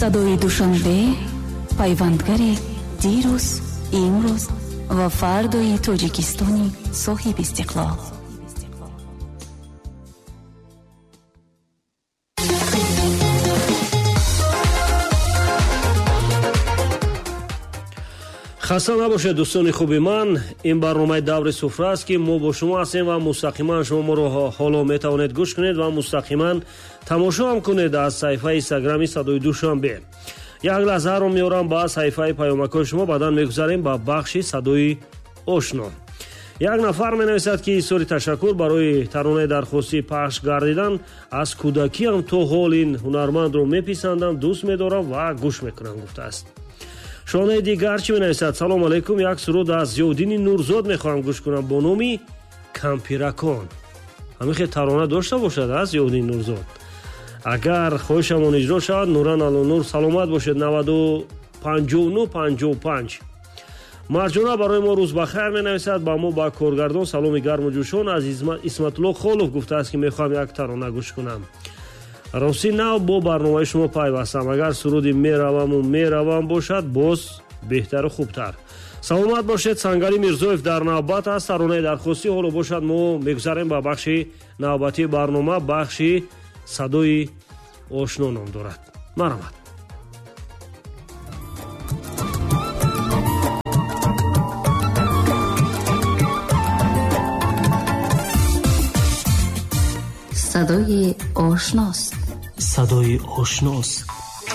صدای دوشنبه پیوندگری دیروز، امروز و فردای تاجیکستانی صاحب استقلال. خسته نباشید دوستان خوبی من. این برنامه دور سفره است که ما با شما هستیم و مستقیما شما ما رو حالا میتوانید گوش کنید و مستقیما تماشا هم کنید از صفحه اینستاگرامی صدای دوشنبه. یک لحظه رو میارم با صفحه پیامک شما، بعداً میگذاریم با بخش صدای آشنا. یک نفر مینویسد که ایصال تشکر برای ترانه درخواستی پخش گردیدن. از کودکی هم تا حال این هنرمند رو میپسندم، دوست میدارم و گوش میکنم گفته است. شانه دیگر چی مینویسد؟ سلام علیکم، یک سرود از ضیاءالدین نورزاد میخواهم گوش کنم با نام کمپیرکان. همین خیلی ترانه داشته باشد از ضیاءالدین نورزاد. اگر خواهشمان اجرا شود نوران الانور سلامت باشد. 925955. مرجانه برای ما روز بخیر مینویسد. با ما با کارگردان سلام گرم و جوشان از اسمت الله خالوف گفته است که میخوام یک ترانه گوش کنم. راستی نو با برنامه شما پیوستم. اگر سرودی میروم باشد باز بهتر و خوبتر. سلامت باشید. سنگری میرزویف در نوبت است. ترانه درخواستی حالا باشد ما میگذاریم با بخش نوبتی برنامه. بخش صدای آشنا نام دارد. مرحمت. صدای آشناست. صدای آشناست.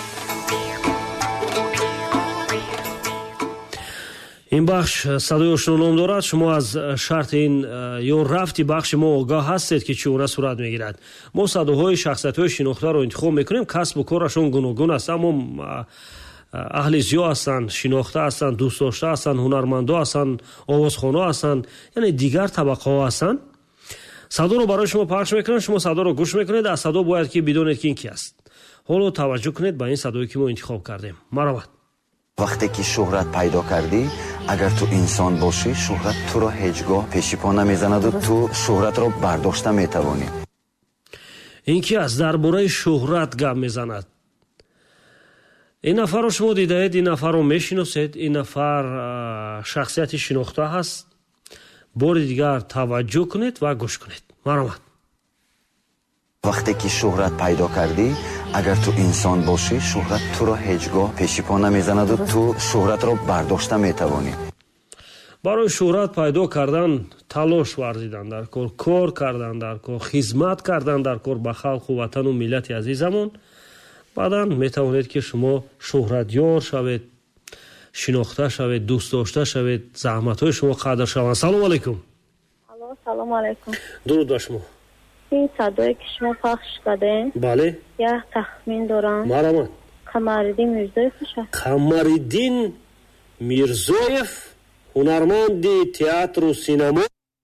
این بخش صدای آشنا نام دارد. شما از شرط این یا رفتی بخش ما آگاه هستید که چگونه صورت میگیرد. ما صداهای شخصیت‌های شناخته رو انتخاب میکنیم. کسب و کارشون گوناگون است، اما اهل زیاد هستند، شناخته هستند، دوست داشته هستند، هنرمندا هستند، آوازخوانا هستند، یعنی دیگر طبقه ها هستند. صدا رو برای شما پخش میکنن، شما صدا رو گوش میکنید. از صدا باید که بدونید که این کی است. حالا توجه کنید به این صدایی که ما انتخاب کردیم. مرحمت. وقتی که شهرت پیدا کردی، اگر تو انسان باشی شهرت تو رو هیچگاه پیشی پا نمیزند و تو شهرت رو برداشته میتوانی. این کی است؟ درباره شهرت گپ میزند. این نفر رو شما دیدید؟ این نفر رو میشناسید؟ این نفر شخصیت شناخته هست. بار دیگر توجه کنید و گوش کنید. مرحمت. وقتی که شهرت پیدا کردی، اگر تو انسان باشی شهرت تو رو هیچگاه پیشی پا نمیزند و تو شهرت رو برداشته میتوانی. برای شهرت پیدا کردن تلاش ورزیدن در کار کردن در کار، خدمت کردن در کار به خلق و وطن و ملت عزیزمون. بعدا میتوانید که شما شهرتیار شوید، شناخته شوید، دوست داشته شوید، زحمت‌های شما قدر شوند. سلام علیکم. سلام علیکم. درود بر شما. این صدایی که شما پخش کردین، بله، یک تخمین دارم. مرحمت. قمرالدین میرزویف میشه. قمرالدین میرزویف، هنرمند تئاتر و سینما.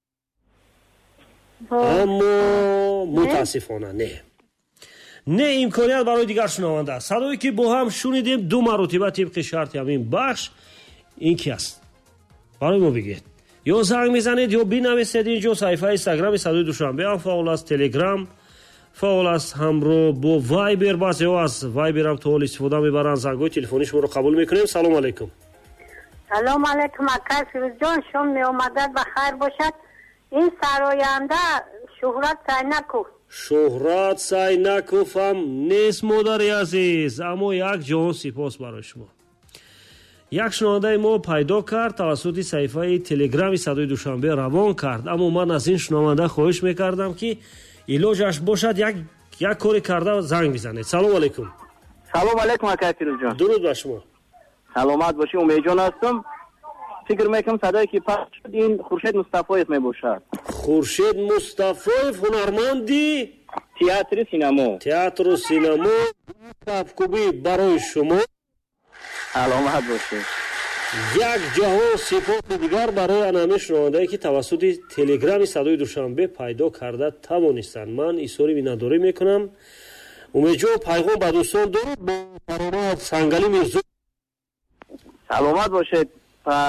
اما متاسفانه نه امکانیت برای دیگر شنونده است. صدایی که با هم شنیدیم دو مرتبه طبق شرط همین بخش این کی است؟ برای ما بگید. یا زنگ میزنید یا بنویسید. اینجا صفحه اینستاگرام صدای دوشنبه هم فعال است، تلگرام فعال است، همراه با وایبر. بعضی ها از وایبر هم تا حال استفاده میبرن. زنگای تلفنی شما رو قبول میکنیم. سلام علیکم. سلام علیکم اکا فیروز جان، شما می آمدد بخیر باشد. این سراینده شهرت سعی نکو. شهرت سعی نکوفم نیست مادری عزیز، اما یک جهان سپاس برای شما. یک شنونده ما پیدا کرد، توسط صفحه تلگرامی صدای دوشنبه روان کرد. اما من از این شنونده خواهش میکردم که علاجش باشد یک کاری کرده و زنگ بزنید. سلام علیکم. سلام علیکم اکا فیروز جان. درود بر شما. سلامت باشی. امید جان هستم. فکر میکنم صدایی که پخش شد این خورشید مصطفایف میباشد. خورشید مصطفایف، هنرمندی تئاتر سینما. تئاتر و سینما. کپکوبی برای شما. سلامت باشید. یک جهان سپاس دیگر برای انامی شنونده‌ای که توسط تلگرام صدای دوشنبه پیدا کرده توانستند. من ایثاری بی‌نداری میکنم. امیدوارم پیغام به دوستان درود با فرمان سنگلی میرزو. سلامت باشید.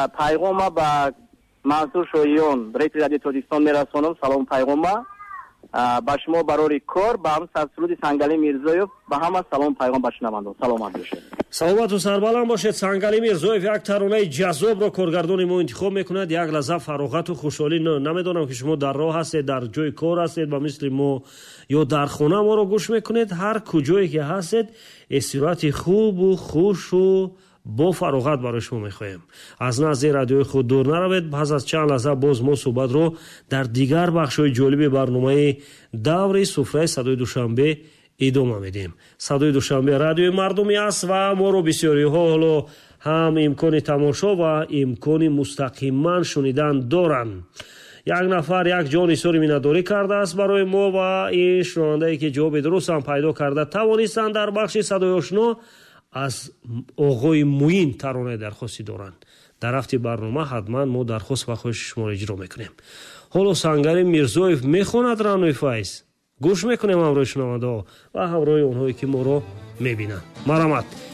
پیغام با منصور شایان رئیس رادیو تاجیکستان میرسونم. سلام پیغام ба шумо барори кор ба ҳамсар суруди Сангали Мирзоев ба ҳама салом пайғом ба шунавандон. Саломат бошед. саломату сарбаланд бошед. Сангали Мирзоев як таронаи ҷаззобро коргардони мо интихоб мекунад. Як лаҳза фароғату хушҳолӣ. намедонам ки шумо дар роҳ ҳастед, дар ҷои кор ҳастед ба мисли мо ё дар хона моро гӯш мекунед. ҳар куҷое ки ҳастед истироҳати хубу хушу бо фароғат барои шумо мехоҳем. аз назди радиои худ дур наравед. пас аз чанд лаҳза боз мо суҳбатро дар дигар бахшҳои ҷолиби барномаи даври суфраи садои душанбе идома медиҳем. садои душанбе радиои мардумӣ аст ва моро бисёриҳо ҳоло ҳам имкони тамошо ва имкони мустақиман шунидан доранд. як нафар як ҷон изҳори миннатдорӣ кардааст барои мо ва ин шунавандае ки ҷавоби дурустам пайдо карда тавонистанд дар бахши садои ошно аз оғои муин таронаи дархости доранд. дар ҳафти барнома ҳатман мо дархост ва хоҳиши шуморо иҷро мекунем. ҳоло Сангали Мирзоев мехонад раънои файз. гӯш мекунем ҳамроҳи шунавандаҳо ва ҳамроҳи онҳое ки моро мебинанд. марамат.